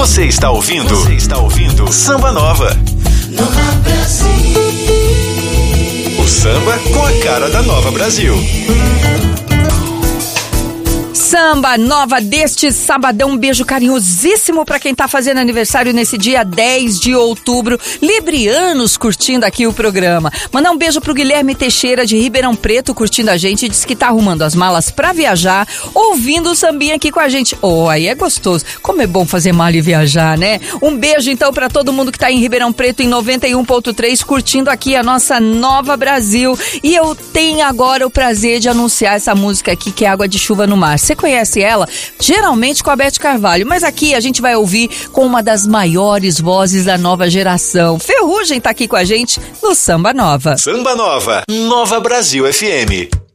Você está ouvindo Samba Nova. Nova Brasil. O samba com a cara da Nova Brasil. Samba Nova deste sabadão, um beijo carinhosíssimo pra quem tá fazendo aniversário nesse dia 10 de outubro, librianos curtindo aqui o programa. Mandar um beijo pro Guilherme Teixeira de Ribeirão Preto curtindo a gente, diz que tá arrumando as malas pra viajar, ouvindo o sambinha aqui com a gente. Oh, aí é gostoso, como é bom fazer mala e viajar, né? Um beijo então pra todo mundo que tá em Ribeirão Preto em 91.3 curtindo aqui a nossa Nova Brasil. E eu tenho agora o prazer de anunciar essa música aqui que é Água de Chuva no Mar. Você conhece ela? Geralmente com a Beth Carvalho, mas aqui a gente vai ouvir com uma das maiores vozes da nova geração. Ferrugem tá aqui com a gente no Samba Nova. Samba Nova, Nova Brasil FM.